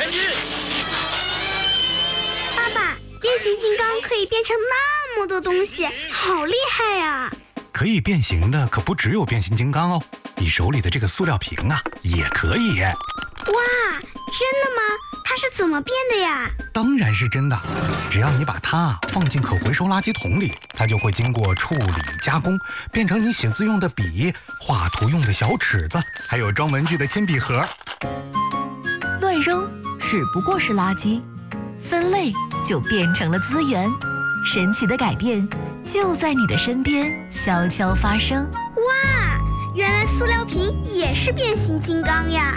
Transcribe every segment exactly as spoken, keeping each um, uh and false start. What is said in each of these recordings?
小心！ 爸爸，变形金刚可以变成那么多东西，好厉害呀！ 可以变形的可不只有变形金刚哦，你手里的这个塑料瓶啊，也可以。 哇，真的吗？它是怎么变的呀？ 当然是真的，只要你把它放进可回收垃圾桶里，它就会经过处理加工，变成你写字用的笔、画图用的小尺子，还有装文具的铅笔盒。 乱扔只不过是垃圾，分类就变成了资源。神奇的改变就在你的身边悄悄发生。 哇，原来塑料瓶也是变形金刚呀！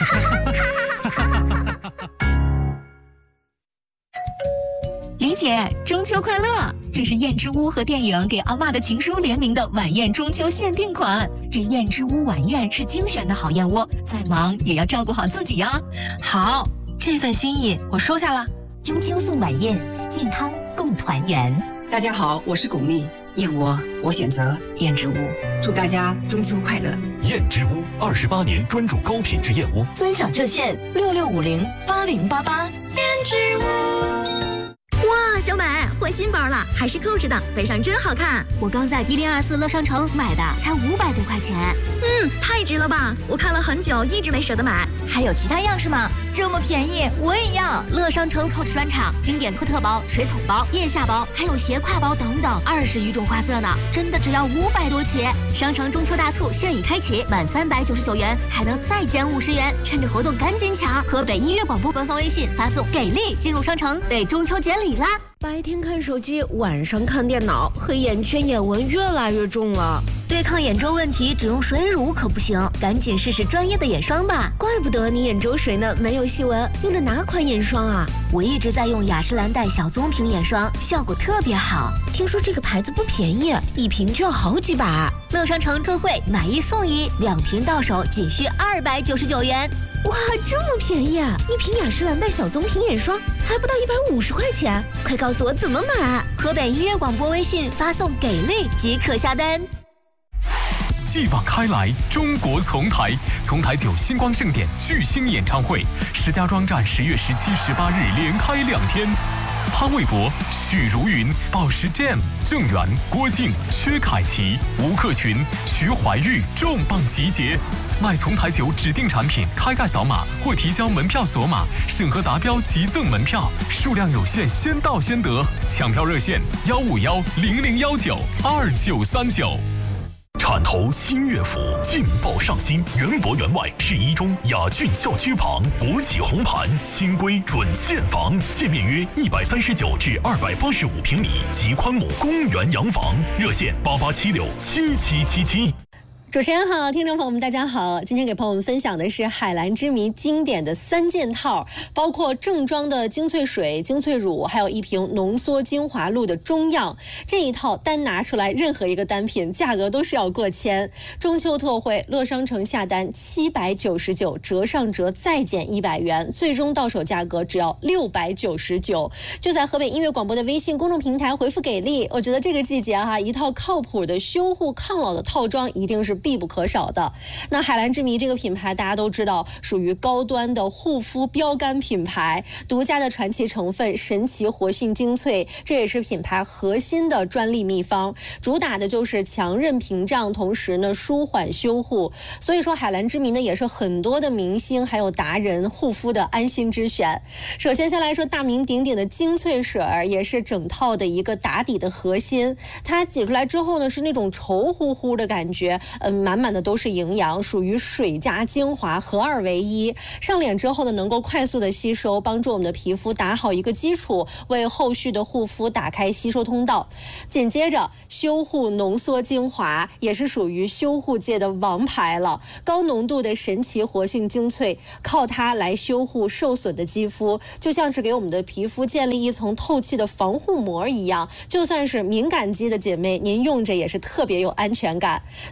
李姐，中秋快乐！这是燕之屋和电影《给阿嬷的情书》联名的晚宴中秋限定款。这燕之屋晚宴是精选的好燕窝，再忙也要照顾好自己呀。 好，这份心意我收下了。 中秋送晚宴，健康共团圆。 大家好，我是巩俐，燕窝我选择燕之屋，祝大家中秋快乐。 燕之屋二十八年专注高品质燕窝， 尊享热线六六五零八零八八。 燕之屋。 哇，小美换新包了，还是扣着的，背上真好看。 我刚在一零二四乐商城买的，才五百多块钱。 嗯，太值了吧！我看了很久，一直没舍得买。 还有其他样式吗？这么便宜，我也要。 乐商城 Coach 专场，经典托特包、水桶包、腋下包，还有斜挎包等等，二十余种花色呢，真的只要五百多起。商城中秋大促现已开启，满三百九十九元还能再减五十元，趁着活动赶紧抢！河北音乐广播官方微信发送“给力”进入商城，被中秋节礼啦！ 白天看手机，晚上看电脑，黑眼圈、眼纹越来越重了。 对抗眼周问题，只用水乳可不行，赶紧试试专业的眼霜吧。 怪不得你眼周水嫩，没有细纹，用的哪款眼霜啊？ 我一直在用雅诗兰黛小棕瓶眼霜，效果特别好。 听说这个牌子不便宜，一瓶就要好几百。 乐商城特惠，买一送一，两瓶到手仅需二百九十九元。 哇，这么便宜啊！一瓶雅诗兰黛小棕瓶眼霜还不到一百五十块钱，快告诉我怎么买！ 河北音乐广播微信发送“给力”即可下单。 继往开来，中国丛台，丛台九星光盛典巨星演唱会，石家庄站十月十七、十八日连开两天。潘玮柏、许茹芸、宝石 Jam、郑源、郭靖、薛凯琪、吴克群、徐怀钰重磅集结。买丛台酒指定产品，开盖扫码或提交门票锁码，审核达标即赠门票，数量有限，先到先得。抢票热线：幺五幺零零幺九二九三九。 产投新乐府劲爆上新，园博园外市一中雅骏校区旁，国企红盘，新规准现房，建面约一百三十九至二百八十五平米，极宽亩公园洋房，热线八八七六七七七七。 主持人好，听众朋友们大家好，今天给朋友们分享的是海蓝之谜经典的三件套，包括正装的精粹水、精粹乳，还有一瓶浓缩精华露的中样。这一套单拿出来任何一个单品价格都是要过千。中秋特惠，乐商城下单七百九十九，折上折再减一百元，最终到手价格只要六百九十九。就在河北音乐广播的微信公众平台回复给力，我觉得这个季节哈，一套靠谱的修护抗老的套装一定是必不可少的。那海蓝之谜这个品牌大家都知道，属于高端的护肤标杆品牌，独家的传奇成分神奇活性精粹，这也是品牌核心的专利秘方，主打的就是强韧屏障，同时呢舒缓修护。所以说海蓝之谜呢也是很多的明星还有达人护肤的安心之选。首先先来说大名鼎鼎的精粹水，也是整套的一个打底的核心，它挤出来之后呢是那种稠乎乎的感觉，嗯，满满的都是营养，属于水加精华合二为一。上脸之后呢，能够快速的吸收，帮助我们的皮肤打好一个基础，为后续的护肤打开吸收通道。紧接着修护浓缩精华也是属于修护界的王牌了，高浓度的神奇活性精粹，靠它来修护受损的肌肤，就像是给我们的皮肤建立一层透气的防护膜一样，就算是敏感肌的姐妹，您用着也是特别有安全感。最后呢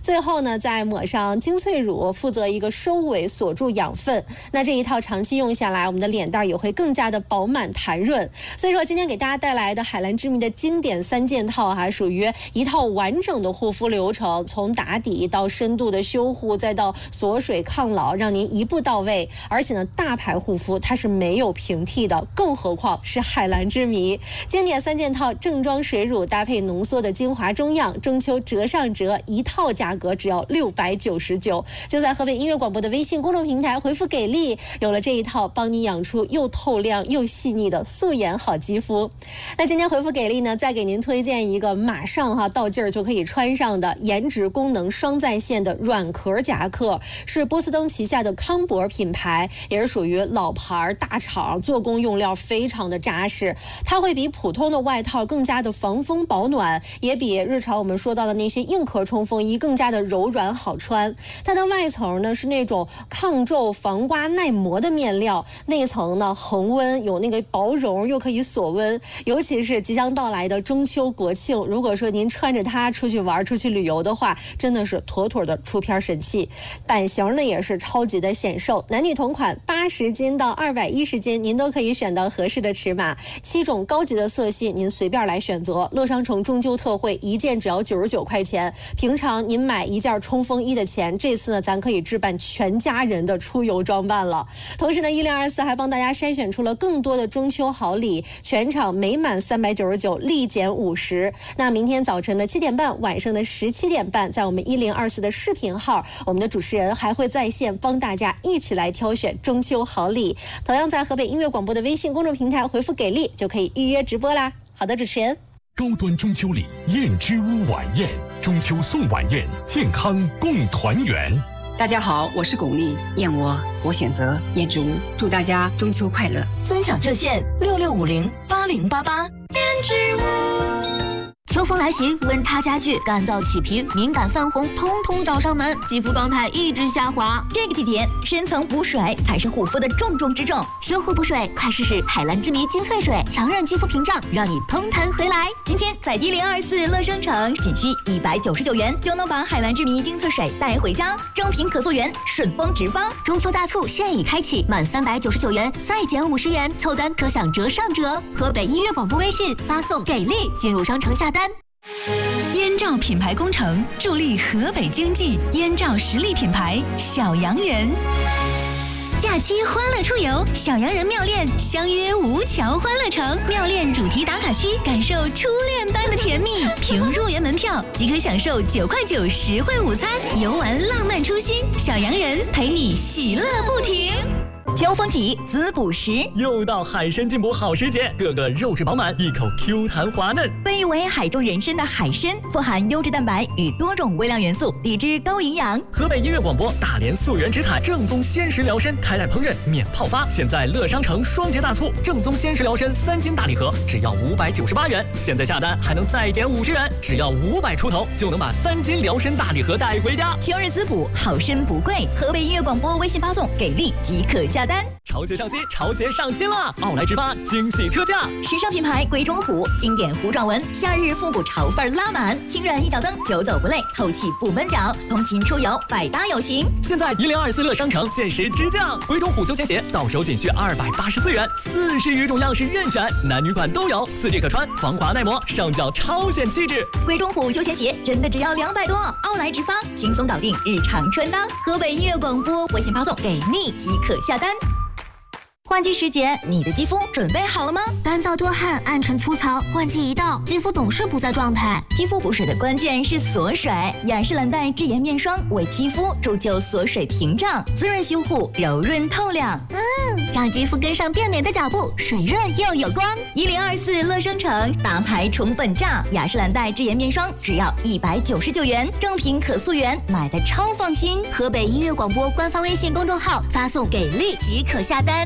呢再抹上精粹乳，负责一个收尾锁住养分。那这一套长期用下来，我们的脸蛋也会更加的饱满弹润。所以说今天给大家带来的海蓝之谜的经典三件套哈，属于一套完整的护肤流程，从打底到深度的修护，再到锁水抗老，让您一步到位。而且呢，大牌护肤它是没有平替的，更何况是海蓝之谜。经典三件套正装水乳搭配浓缩的精华中样，中秋折上折，一套价格只要六百九十九。就在河北音乐广播的微信公众平台回复给力，有了这一套帮你养出又透亮又细腻的素颜好肌肤。那今天回复给力呢，再给您推荐一个马上哈到劲儿就可以穿上的颜值功能双在线的软壳夹克，是波司登旗下的康博品牌，也是属于老牌大厂，做工用料非常的扎实。它会比普通的外套更加的防风保暖，也比日常我们说到的那些硬壳冲锋衣更加的柔软好穿。它的外层呢是那种抗皱防刮耐磨的面料，内层呢恒温，有那个薄绒又可以锁温。尤其是即将到来的中秋国庆，如果说您穿着它出去玩出去旅游的话，真的是妥妥的出片神器。版型呢也是超级的显瘦，男女同款，八十斤到二百一十斤您都可以选到合适的尺码，七种高级的色系您随便来选择。乐商城中秋特惠，一件只要九十九块钱，平常您买一件冲锋衣的钱，这次呢咱可以置办全家人的出游装扮了。同时呢一零二四还帮大家筛选出了更多的中秋好礼，全场每满三百九十九立减五十。那明天早晨的七点半，晚上的十七点半，在我们一零二四的视频号，我们的主持人还会在线帮大家一起来挑选中秋好礼。同样在河北音乐广播的微信公众平台回复给力，就可以预约直播啦。好的，主持人。 高端中秋礼，燕之屋晚宴，中秋送晚宴，健康共团圆。 大家好，我是巩俐，燕窝我选择燕之屋，祝大家中秋快乐。 尊享热线六六五零八零八八。燕之屋。 秋风来袭，温差加剧，干燥起皮、敏感泛红，通通找上门，肌肤状态一直下滑。 这个季节，深层补水才是护肤的重中之重。 修护补水，快试试海蓝之谜精粹水，强韧肌肤屏障，让你嘭弹回来。 今天在一零二四乐商城，仅需一百九十九元就能把海蓝之谜精粹水带回家，正品可溯源，顺丰直发。 中秋大促现已开启，满三百九十九元再减五十元，凑单可享折上折。河北音乐广播微信发送给力进入商城下单。 燕赵品牌工程助力河北经济，燕赵实力品牌小洋人。假期欢乐出游，小洋人妙恋相约吴桥欢乐城，妙恋主题打卡区，感受初恋般的甜蜜。凭入园门票即可享受九块九实惠午餐，游玩浪漫初心，小洋人陪你喜乐不停。 秋风起，滋补时， 又到海参进补好时节，个个肉质饱满，一口 Q 弹滑嫩。 被誉为海中人参的海参，富含优质蛋白与多种微量元素，抵制高营养。 河北音乐广播大连溯源直采正宗鲜食疗参，开袋烹饪免泡发。现在乐商城双节大促，正宗鲜食疗参三斤大礼盒只要五百九十八元，现在下单还能再减五十元，只要五百出头就能把三斤疗参大礼盒带回家。 秋日滋补，好参不贵。河北音乐广播微信发送给力即可下单。 潮鞋上新，潮鞋上新啦！奥莱直发惊喜特价， 时尚品牌鬼冢虎，经典虎状纹，夏日复古潮范拉满，轻软一脚蹬，久走不累，透气不闷脚，通勤出游百搭有型。 现在一零二四乐商城限时直降，鬼冢虎休闲鞋到手仅需二百八十四元，四十余种样式任选，男女款都有，四季可穿，防滑耐磨，上脚超显气质。 鬼冢虎休闲鞋真的只要两百多，奥莱直发轻松搞定日常穿搭。河北音乐广播微信发送给力即可下单。换季时节，你的肌肤准备好了吗？ 干燥多汗、暗沉粗糙，换季一到，肌肤总是不在状态。 肌肤补水的关键是锁水，雅诗兰黛智颜面霜为肌肤铸就锁水屏障，滋润修护，柔润透亮。 嗯，让肌肤跟上变美的脚步，水润又有光。 一零二四乐商城大牌宠粉价，雅诗兰黛智颜面霜只要一百九十九元，正品可溯源，买的超放心。 河北音乐广播官方微信公众号发送给力即可下单。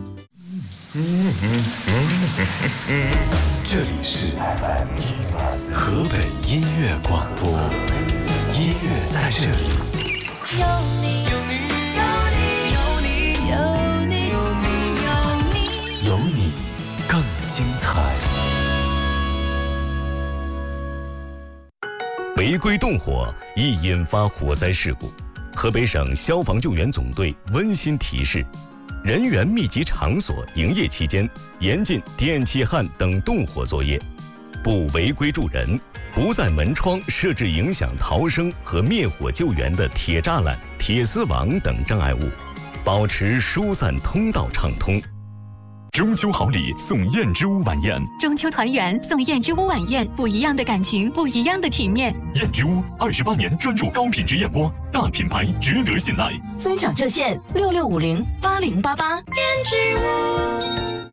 这里是河北音乐广播，音乐在这里。 有你，有你，有你，有你，有你，有你， 有你更精彩。 违规动火易引发火灾事故。河北省消防救援总队温馨提示：人员密集场所营业期间，严禁电气焊等动火作业，不违规助人，不在门窗设置影响逃生和灭火救援的铁栅栏、铁丝网等障碍物，保持疏散通道畅通。 中秋好礼送燕之屋晚宴， 中秋团圆送燕之屋晚宴，不一样的感情，不一样的体面。 燕之屋二十八年专注高品质燕窝，大品牌值得信赖。 尊享热线六六五零八零八八。燕之屋。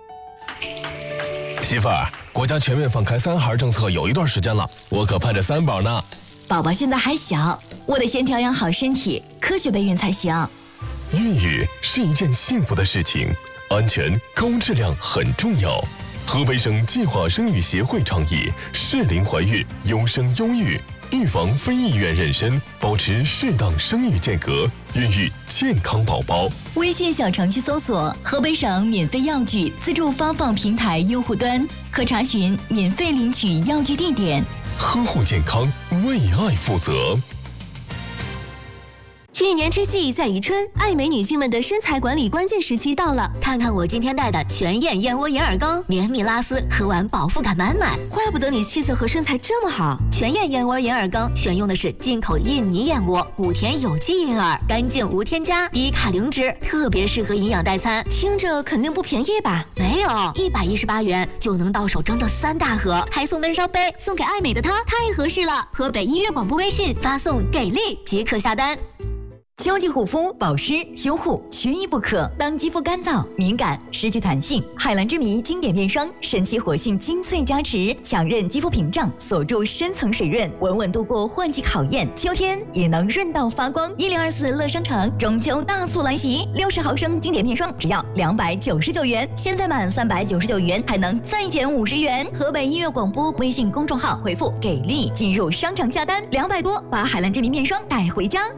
媳妇儿，国家全面放开三孩政策有一段时间了，我可盼着三宝呢。 宝宝现在还小，我得先调养好身体，科学备孕才行。 孕育是一件幸福的事情。安全高质量很重要。河北省计划生育协会倡议适龄怀孕，优生优育，预防非意愿妊娠，保持适当生育间隔，孕育健康宝宝。 微信小程序搜索河北省免费药具自助发放平台用户端，可查询免费领取药具地点。 呵护健康，为爱负责。 一年之计在于春，爱美女性们的身材管理关键时期到了。 看看我今天带的全燕燕窝银耳羹，绵密拉丝，喝完饱腹感满满。 怪不得你气色和身材这么好。 全燕燕窝银耳羹选用的是进口印尼燕窝，谷田有机银耳，干净无添加，低卡零脂，特别适合营养代餐。 听着肯定不便宜吧？ 没有，一百一十八元就能到手整整三大盒，还送温烧杯，送给爱美的她，太合适了。河北音乐广播微信发送给力即可下单。 秋季护肤保湿修护缺一不可。当肌肤干燥敏感失去弹性，海蓝之谜经典面霜神奇活性精粹加持，强韧肌肤屏障，锁住深层水润，稳稳度过换季考验，秋天也能润到发光。一零二四乐商城中秋大促来袭，六十毫升经典面霜只要两百九十九元，现在满三百九十九元还能再减五十元。河北音乐广播微信公众号回复给力进入商城下单，两百多把海蓝之谜面霜带回家。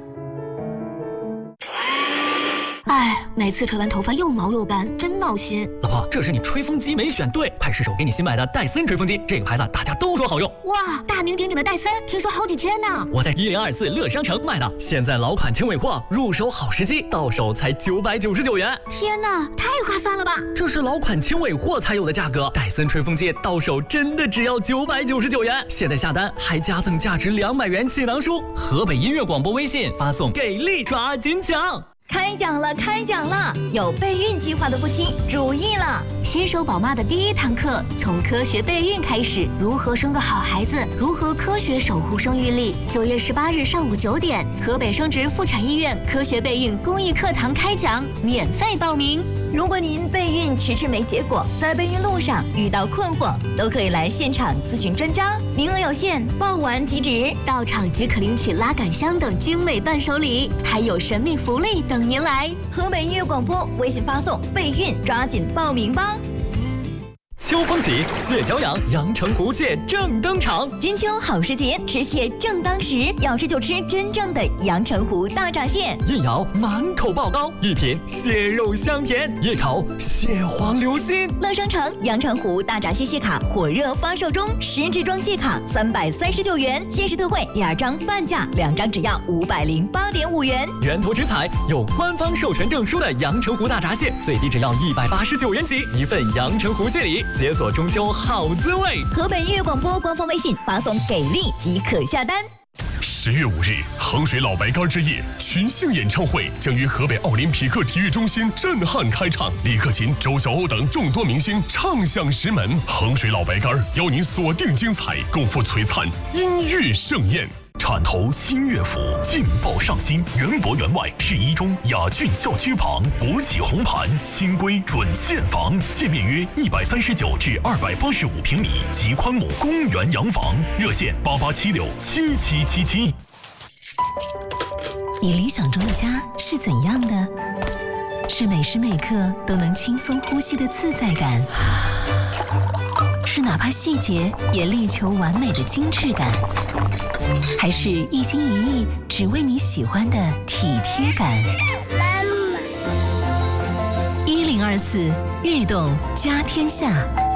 哎，每次吹完头发又毛又干，真闹心。 老婆，这是你吹风机没选对，快试试我给你新买的戴森吹风机，这个牌子大家都说好用。 哇，大名鼎鼎的戴森，听说好几千呢。 我在一零二四乐商城买的，现在老款轻尾货，入手好时机，到手才九百九十九元。 天哪，太划算了吧！ 这是老款轻尾货才有的价格，戴森吹风机到手真的只要九百九十九元。现在下单还加赠价值两百元气囊书。河北音乐广播微信发送给力抓紧抢。 开讲了，开讲了！有备孕计划的夫妻注意了， 新手宝妈的第一堂课从科学备孕开始，如何生个好孩子，如何科学守护生育力。九月十八日上午九点，河北生殖妇产医院科学备孕公益课堂开讲，免费报名。 如果您备孕迟迟没结果，在备孕路上遇到困惑，都可以来现场咨询专家，名额有限，报完即止。 到场即可领取拉杆箱等精美伴手礼，还有神秘福利等您来。 河北音乐广播微信发送备孕，抓紧报名吧。 秋风起，蟹脚痒，阳澄湖蟹正登场。 金秋好时节，吃蟹正当时，要吃就吃真正的阳澄湖大闸蟹。 一咬满口爆膏，一品蟹肉香甜，一口蟹黄流心。 乐商城阳澄湖大闸蟹蟹卡火热发售中，十支装蟹卡三百三十九元，限时特惠，第二张半价，两张只要五百零八点五元。 源头直采，有官方授权证书的阳澄湖大闸蟹，最低只要一百八十九元起，一份阳澄湖蟹礼。解锁中秋好滋味。 河北音乐广播官方微信发送给力即可下单。 十月五日，衡水老白干之夜群星演唱会将于河北奥林匹克体育中心震撼开场，李克勤、周晓鸥等众多明星唱响石门。衡水老白干邀您锁定精彩，共赴璀璨音乐盛宴。 铲头新乐府，劲爆上新，园博园外市一中雅骏校区旁，国企红盘，新规准现房，界面约一百三十九至二百八十五平米，极宽亩公园洋房，热线八八七六七七七七。 你理想中的家是怎样的？是每时每刻都能轻松呼吸的自在感，是哪怕细节也力求完美的精致感，还是一心一意只为你喜欢的体贴感？一零二四悦动家天下。